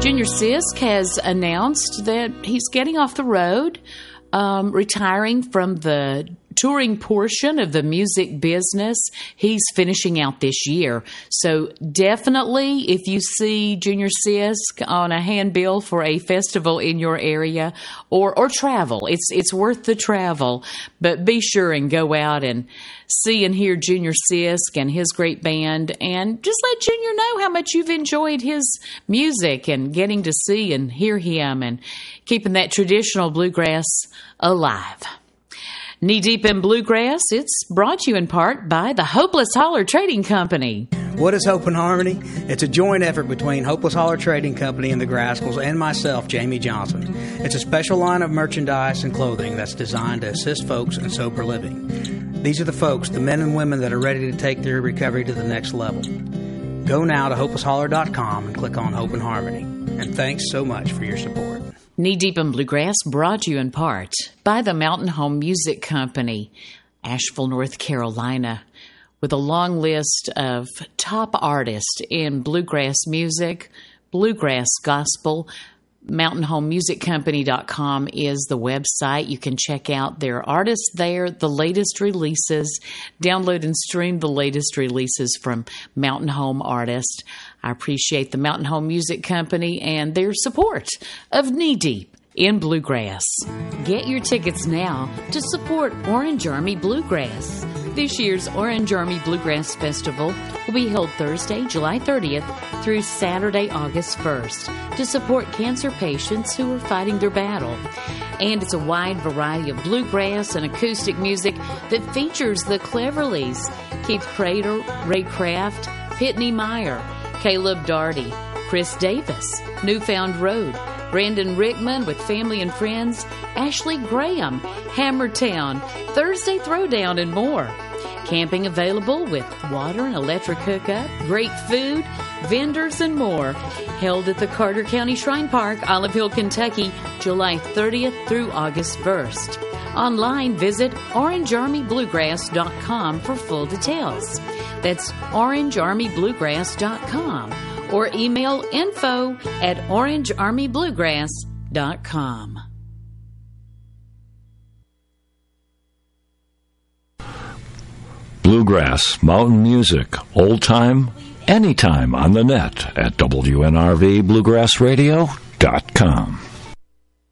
Junior Sisk has announced that he's getting off the road, retiring from the touring portion of the music business. He's finishing out this year. So definitely, if you see Junior Sisk on a handbill for a festival in your area, or travel, it's worth the travel. But be sure and go out and see and hear Junior Sisk and his great band, and just let Junior know how much you've enjoyed his music and getting to see and hear him and keeping that traditional bluegrass alive. Knee Deep in Bluegrass, it's brought to you in part by the Hopeless Holler Trading Company. What is Hope and Harmony? It's a joint effort between Hopeless Holler Trading Company and the Grascals and myself, Jamie Johnson. It's a special line of merchandise and clothing that's designed to assist folks in sober living. These are the folks, the men and women that are ready to take their recovery to the next level. Go now to hopelessholler.com and click on Hope and Harmony. And thanks so much for your support. Knee Deep in Bluegrass brought to you in part by the Mountain Home Music Company, Asheville, North Carolina, with a long list of top artists in bluegrass music, bluegrass gospel. MountainHomeMusicCompany.com is the website. You can check out their artists there, the latest releases, download and stream the latest releases from Mountain Home artists. I appreciate the Mountain Home Music Company and their support of Knee Deep in Bluegrass. Get your tickets now to support Orange Army Bluegrass. This year's Orange Army Bluegrass Festival will be held Thursday, July 30th through Saturday, August 1st to support cancer patients who are fighting their battle. And it's a wide variety of bluegrass and acoustic music that features the Cleverleys, Keith Prater, Ray Craft, Pitney Meyer, Caleb Darty, Chris Davis, Newfound Road, Brandon Rickman with family and friends, Ashley Graham, Hammertown, Thursday Throwdown, and more. Camping available with water and electric hookup, great food, vendors, and more. Held at the Carter County Shrine Park, Olive Hill, Kentucky, July 30th through August 1st. Online, visit orangearmybluegrass.com for full details. That's orangearmybluegrass.com. or email info@orangearmybluegrass.com. Bluegrass, mountain music, old time, anytime on the net at WNRVBluegrassradio.com.